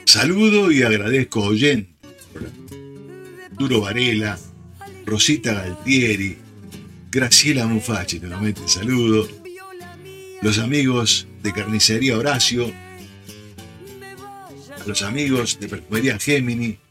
Saludo y agradezco a oyentes, Duro Varela, Rosita Galtieri, Graciela Mufacci, nuevamente saludo, los amigos de Carnicería Horacio, a los amigos de Perfumería Gemini,